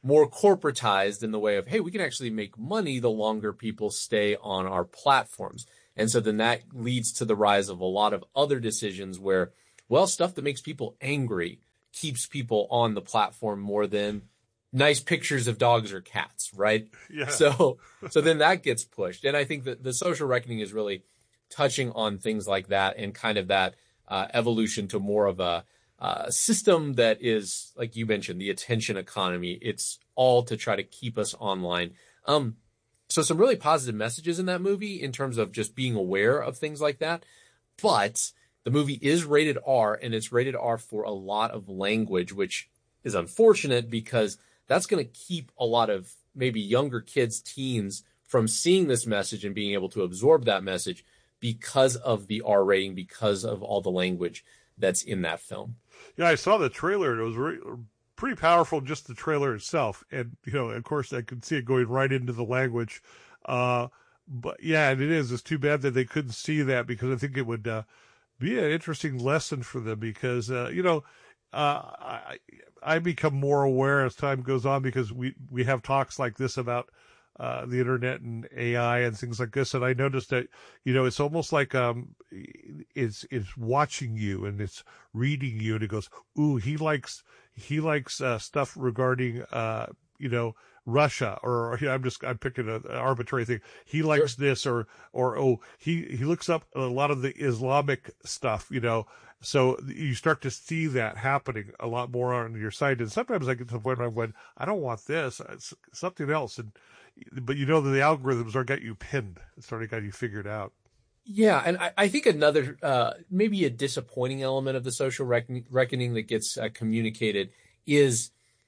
more corporatized in the way of, hey, we can actually make money the longer people stay on our platforms. And so then that leads to the rise of a lot of other decisions where, well, stuff that makes people angry keeps people on the platform more than nice pictures of dogs or cats, right? Yeah. So, so then that gets pushed. And I think that the Social Reckoning is really touching on things like that and kind of that uh, evolution to more of a uh, system that is, like you mentioned, the attention economy. It's all to try to keep us online. Um, so some really positive messages in that movie in terms of just being aware of things like that. But the movie is rated R, and it's rated R for a lot of language, which is unfortunate because that's going to keep a lot of maybe younger kids, teens, from seeing this message and being able to absorb that message because of the R rating, because of all the language that's in that film. Yeah, I saw the trailer. It was re- pretty powerful, just the trailer itself. And, you know, of course, I could see it going right into the language. Uh, but, yeah, and it is. It's too bad that they couldn't see that because I think it would uh, be an interesting lesson for them because, uh, you know, uh, I, I become more aware as time goes on because we, we have talks like this about uh, the internet and A I and things like this. And I noticed that, you know, it's almost like um, it's it's watching you and it's reading you, and it goes, ooh, he likes he likes uh, stuff regarding, uh, you know, Russia, or you know, I'm just I'm picking an arbitrary thing. He likes sure. this, or or oh, he he looks up a lot of the Islamic stuff, you know. So you start to see that happening a lot more on your site. And sometimes I get to the point where I'm going, I don't want this, it's something else. And but you know that the algorithms are got you pinned. It's already got you figured out. Yeah, and I, I think another uh, maybe a disappointing element of the social reckon, reckoning that gets uh, communicated is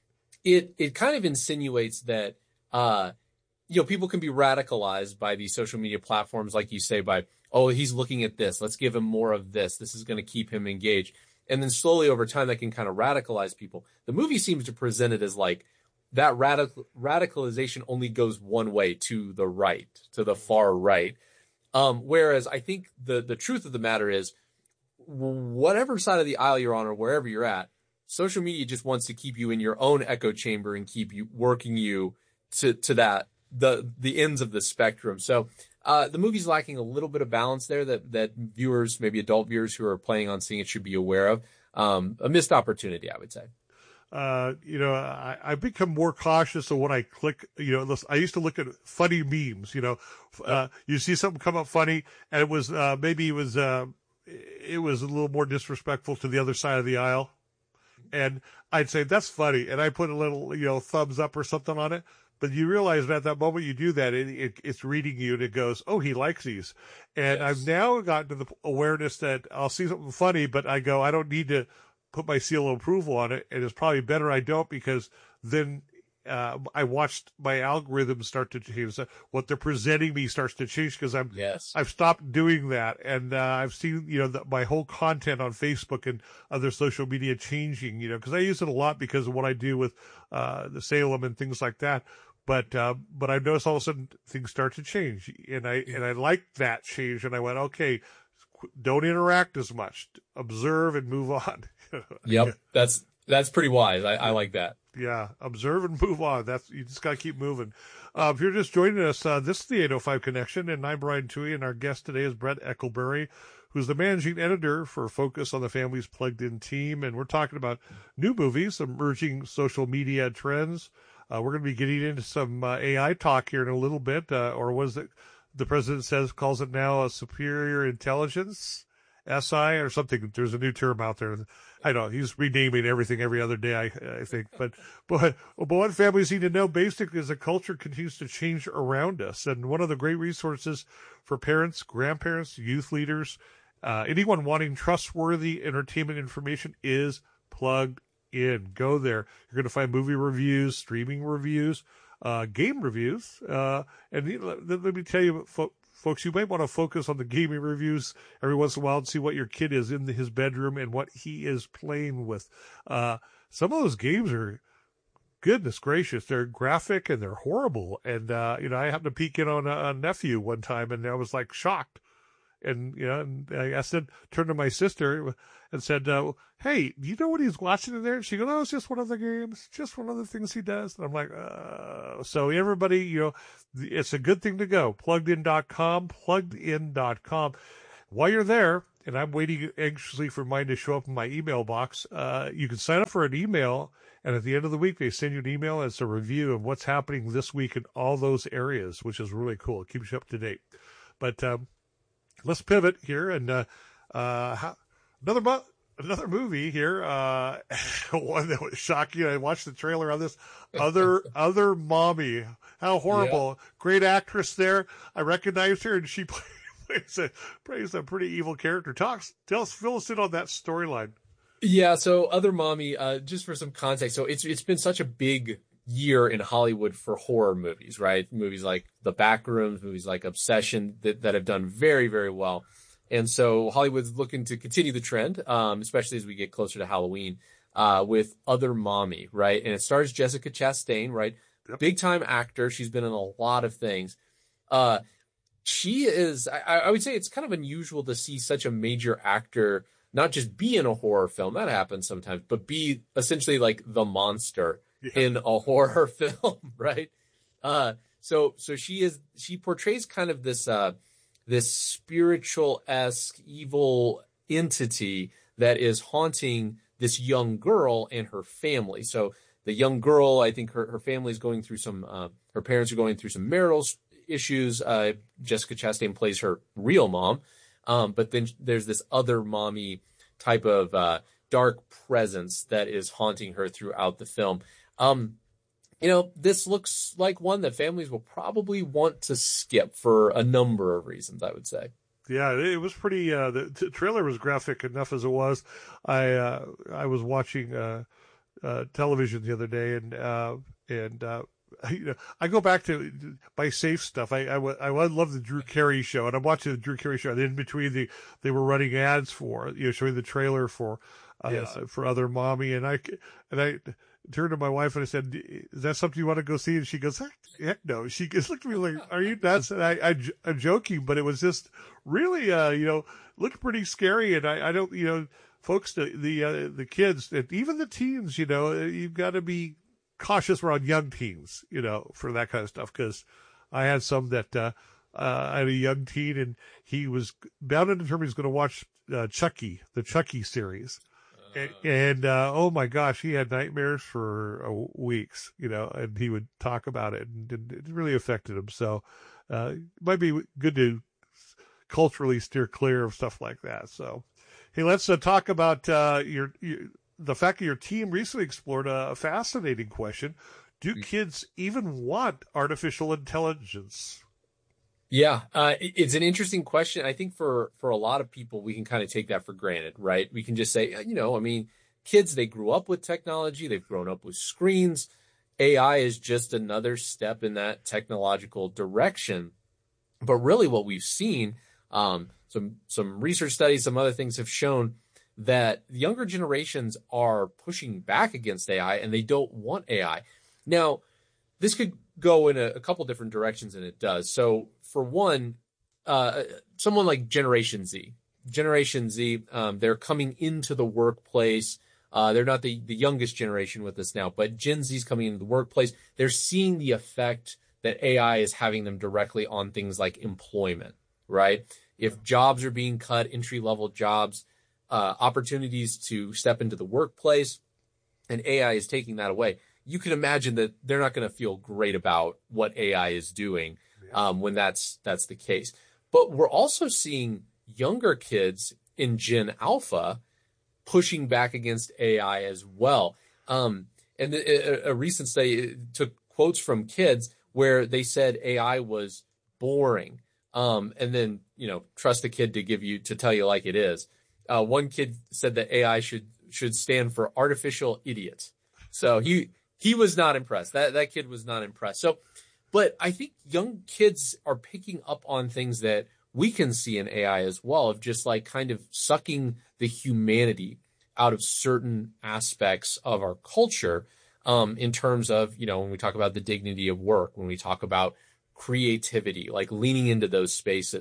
it it kind of insinuates that uh, you know, people can be radicalized by these social media platforms, like you say, by, oh, he's looking at this, let's give him more of this, this is going to keep him engaged. And then slowly over time that can kind of radicalize people. The movie seems to present it as like that radical radicalization only goes one way, to the right, to the far right. Um, whereas I think the, the truth of the matter is, whatever side of the aisle you're on or wherever you're at, social media just wants to keep you in your own echo chamber and keep you working you to, to that, the, the ends of the spectrum. So, uh, the movie's lacking a little bit of balance there that, that viewers, maybe adult viewers who are planning on seeing it, should be aware of. Um, a missed opportunity, I would say. Uh, you know, I, I've become more cautious of when I click, you know, I used to look at funny memes, you know, uh, you see something come up funny and it was, uh, maybe it was, uh, it was a little more disrespectful to the other side of the aisle. And I'd say, that's funny. And I put a little, you know, thumbs up or something on it. But you realize that at that moment you do that, it, it, it's reading you and it goes, oh, he likes these. And yes. I've now gotten to the awareness that I'll see something funny, but I go, I don't need to put my seal of approval on it. And it's probably better I don't, because then uh, I watched my algorithm start to change. What they're presenting me starts to change because I'm, yes. I've stopped doing that. And uh, I've seen, you know, the, my whole content on Facebook and other social media changing, you know, because I use it a lot because of what I do with uh, the Salem and things like that. But, uh, but I noticed all of a sudden things start to change, and I, and I liked that change, and I went, okay, don't interact as much, observe and move on. Yep. That's, that's pretty wise. I, I like that. Yeah. Observe and move on. That's, you just got to keep moving. Uh, if you're just joining us, uh, this is the eight oh five Connection, and I'm Brian Toohey, and our guest today is Brett Eckelberry, who's the managing editor for Focus on the Family's Plugged In team. And we're talking about new movies, emerging social media trends. Uh, we're going to be getting into some uh, A I talk here in a little bit, uh, or was it the president says calls it now a superior intelligence, S I or something. There's a new term out there. I know he's renaming everything every other day, I, I think. But, but, but what families need to know basically is the culture continues to change around us. And one of the great resources for parents, grandparents, youth leaders, uh, anyone wanting trustworthy entertainment information is Plugged In. Go there. You're going to find movie reviews, streaming reviews, uh, game reviews. Uh, and let, let me tell you, fo- folks, you might want to focus on the gaming reviews every once in a while and see what your kid is in his bedroom and what he is playing with. Uh, some of those games are, goodness gracious, they're graphic and they're horrible. And, uh, you know, I happened to peek in on a, a nephew one time and I was like shocked And, you know, and I said, turned to my sister and said, uh, hey, do you know what he's watching in there? She goes, oh, it's just one of the games, just one of the things he does. And I'm like, uh, so everybody, you know, it's a good thing to go. plugged in dot com, plugged in dot com. While you're there, and I'm waiting anxiously for mine to show up in my email box, uh, you can sign up for an email. And at the end of the week, they send you an email as a review of what's happening this week in all those areas, which is really cool. It keeps you up to date. But, um, let's pivot here and uh, uh, how, another mo- another movie here. Uh, one that was shocking. I watched the trailer on this. Other Other Mommy. How horrible! Yeah. Great actress there. I recognized her, and she plays a plays a pretty evil character. Talks, tell us, fill us in on that storyline. Yeah. So Other Mommy. Uh, just for some context, so it's it's been such a big year in Hollywood for horror movies, right? Movies like The Backrooms, movies like Obsession that, that have done very, very well. And so Hollywood's looking to continue the trend, um, especially as we get closer to Halloween, uh, with Other Mommy, right? And it stars Jessica Chastain, right? Yep. Big time actor. She's been in a lot of things. Uh, she is, I, I would say it's kind of unusual to see such a major actor not just be in a horror film, that happens sometimes, but be essentially like the monster in a horror film, right? Uh, so, so she is, she portrays kind of this, uh, this spiritual-esque evil entity that is haunting this young girl and her family. So the young girl, I think her, her family is going through some, uh, her parents are going through some marital issues. Uh, Jessica Chastain plays her real mom. Um, but then there's this other mommy type of, uh, dark presence that is haunting her throughout the film. Um, you know, this looks like one that families will probably want to skip for a number of reasons, I would say. Yeah, it was pretty, uh, the t- trailer was graphic enough as it was. I, uh, I was watching, uh, uh, television the other day and, uh, and, uh, you know, I go back to my safe stuff. I, I, I love the Drew Carey show, and I'm watching the Drew Carey show. And in between, the, they were running ads for, you know, showing the trailer for, uh, yes. for Other Mommy. And I, and I, turned to my wife and I said, is that something you want to go see? And she goes, heck no. She just looked at me like, are you nuts? And I, I, I'm joking, but it was just really, uh, you know, looked pretty scary. And I, I don't, you know, folks, the, the, uh, the kids, even the teens, you know, you've got to be cautious around young teens, you know, for that kind of stuff. Cause I had some that, uh, uh, I had a young teen and he was bound and determined he was going to watch, uh, Chucky, the Chucky series. And, and uh, oh my gosh, he had nightmares for uh, weeks, you know, and he would talk about it, and it really affected him. So uh, it might be good to culturally steer clear of stuff like that. So, hey, let's uh, talk about uh, your, your the fact that your team recently explored a fascinating question: do kids even want artificial intelligence? Yeah, uh, it's an interesting question. I think for, for a lot of people, we can kind of take that for granted, right? We can just say, you know, I mean, kids, they grew up with technology. They've grown up with screens. A I is just another step in that technological direction. But really what we've seen, um, some, some research studies, some other things have shown that younger generations are pushing back against A I and they don't want A I. Now, this could go in a, a couple different directions, and it does. So for one, uh, someone like Generation Z, Generation Z, um, they're coming into the workplace. Uh, they're not the, the youngest generation with us now, but Gen Z is coming into the workplace. They're seeing the effect that A I is having them directly on things like employment, right? If jobs are being cut, entry level jobs, uh, opportunities to step into the workplace, and A I is taking that away. You can imagine that they're not going to feel great about what A I is doing um, when that's that's the case. But we're also seeing younger kids in Gen Alpha pushing back against A I as well. Um, and a, a recent study took quotes from kids where they said A I was boring, um, and then you know trust the kid to give you to tell you like it is. Uh, one kid said that A I should should stand for artificial idiot. So he. He was not impressed. That that kid was not impressed. So, but I think young kids are picking up on things that we can see in A I as well, of just like kind of sucking the humanity out of certain aspects of our culture, um, in terms of, you know, when we talk about the dignity of work, when we talk about creativity, like leaning into those spaces.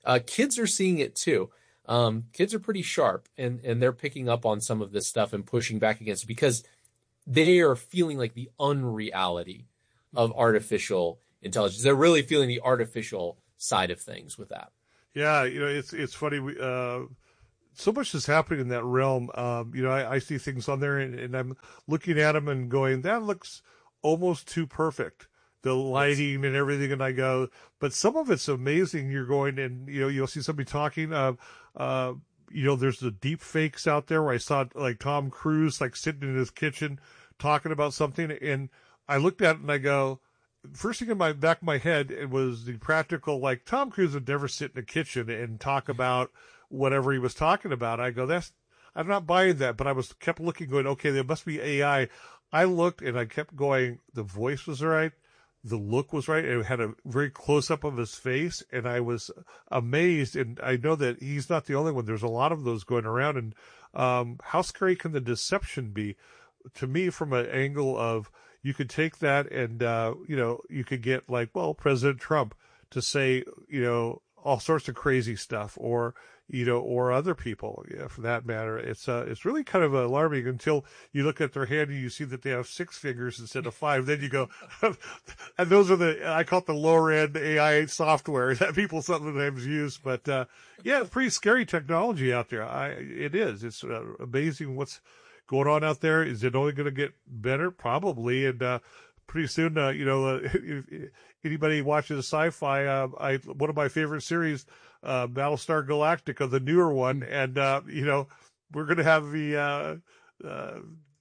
Uh, kids are seeing it too. Um, kids are pretty sharp, and, and they're picking up on some of this stuff and pushing back against it because they are feeling like the unreality of artificial intelligence. They're really feeling the artificial side of things with that. Yeah, you know, it's it's funny. We, uh, so much is happening in that realm. Um, you know, I, I see things on there, and, and I'm looking at them and going, that looks almost too perfect. The lighting and everything, and I go, but some of it's amazing. You're going, and you know, you'll see somebody talking. Uh, uh, you know, there's the deep fakes out there where I saw like Tom Cruise like sitting in his kitchen talking about something, and I looked at it and I go, first thing in my back of my head, it was the practical, like Tom Cruise would never sit in a kitchen and talk about whatever he was talking about. I go, that's, I'm not buying that, but I was kept looking, going, okay, there must be A I. I looked and I kept going, the voice was right. The look was right. It had a very close up of his face, and I was amazed. And I know that he's not the only one. There's a lot of those going around. And um, how scary can the deception be? To me, from an angle of you could take that and uh, you know, you could get like, well, President Trump to say, you know, all sorts of crazy stuff, or you know, or other people, yeah, for that matter. It's uh, it's really kind of alarming until you look at their hand and you see that they have six fingers instead of five. Then you go, and those are the, I call it the lower end A I software that people sometimes use. But uh, yeah, it's pretty scary technology out there. I, it is. It's uh, amazing what's going on out there. Is it only going to get better? Probably. And uh, pretty soon, uh, you know, uh, if anybody watches sci-fi, uh, I one of my favorite series, uh, Battlestar Galactica, the newer one, and uh, you know, we're going to have the uh, uh,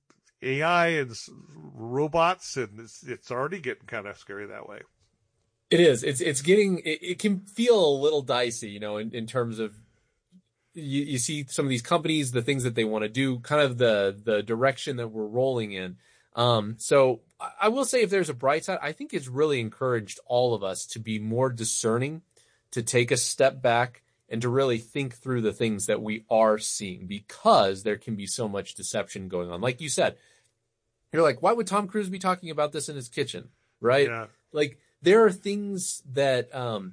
A I and robots, and it's, it's already getting kind of scary that way. It is. It's it's getting. It, it can feel a little dicey, you know, in, in terms of you, you see some of these companies, the things that they want to do, kind of the the direction that we're rolling in. Um, so I will say, if there's a bright side, I think it's really encouraged all of us to be more discerning, to take a step back, and to really think through the things that we are seeing, because there can be so much deception going on. Like you said, you're like, why would Tom Cruise be talking about this in his kitchen? Right? Yeah. Like, there are things that, um,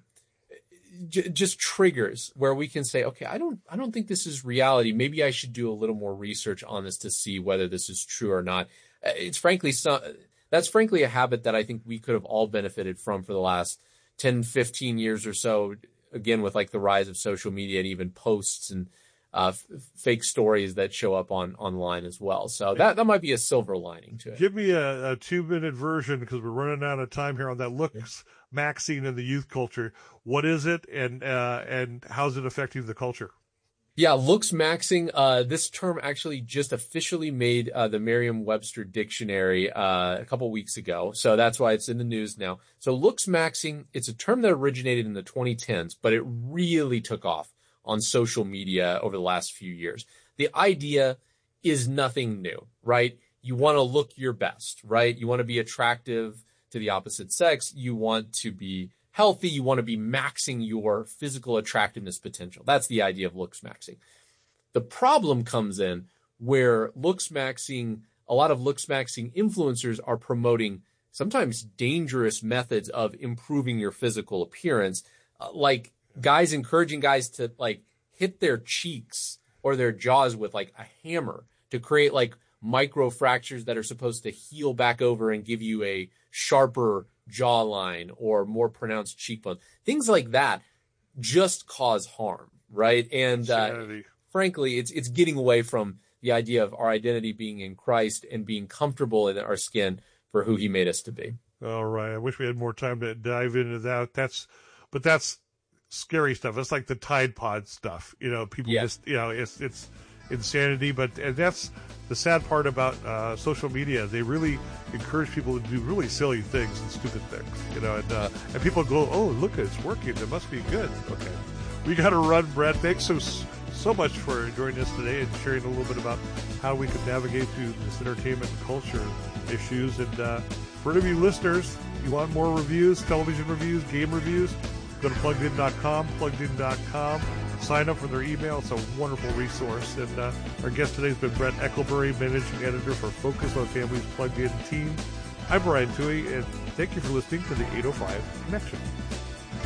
j- just triggers where we can say, okay, I don't, I don't think this is reality. Maybe I should do a little more research on this to see whether this is true or not. It's frankly, so, that's frankly a habit that I think we could have all benefited from for the last ten, fifteen years or so. Again, with like the rise of social media and even posts and uh, f- fake stories that show up on online as well. So that, that might be a silver lining to it. Give me a, a two minute version, because we're running out of time here, on that looks maxing in the youth culture. What is it, and uh, and how's it affecting the culture? Yeah, looks maxing. Uh, this term actually just officially made uh, the Merriam-Webster dictionary uh, a couple weeks ago. So that's why it's in the news now. So looks maxing, it's a term that originated in the twenty tens, but it really took off on social media over the last few years. The idea is nothing new, right? You want to look your best, right? You want to be attractive to the opposite sex. You want to be healthy. You want to be maxing your physical attractiveness potential. That's the idea of looks maxing. The problem comes in where looks maxing, a lot of looks maxing influencers are promoting sometimes dangerous methods of improving your physical appearance, uh, like guys encouraging guys to like hit their cheeks or their jaws with like a hammer to create like micro fractures that are supposed to heal back over and give you a sharper jawline or more pronounced cheekbones. Things like that just cause harm, right? And uh, frankly, it's it's getting away from the idea of our identity being in Christ and being comfortable in our skin for who he made us to be. All right. I wish we had more time to dive into that. That's, but that's scary stuff. It's like the Tide Pod stuff. You know, people yeah. just, you know, it's it's insanity. But and that's the sad part about uh, social media. They really encourage people to do really silly things and stupid things, you know, and uh, and people go, oh, look, it's working. It must be good. Okay. We got to run, Brett. Thanks so, so much for joining us today and sharing a little bit about how we can navigate through this entertainment and culture issues. And uh, for any of you listeners, you want more reviews, television reviews, game reviews, go to plugged in dot com, plugged in dot com. Sign up for their email. It's a wonderful resource. And uh, our guest today has been Brett Ecklebury, Managing Editor for Focus on Families Plugged In Team. I'm Brian Toohey, and thank you for listening to the eight oh five Connection.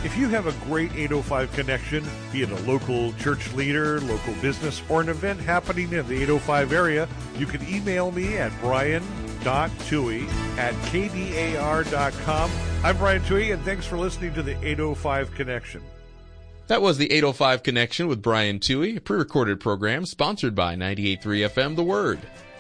If you have a great eight oh five connection, be it a local church leader, local business, or an event happening in the eight oh five area, you can email me at brian dot toohey at k d a r dot com. I'm Brian Toohey, and thanks for listening to the eight oh five Connection. That was the eight oh five Connection with Brian Toohey, a pre-recorded program sponsored by ninety-eight point three F M The Word.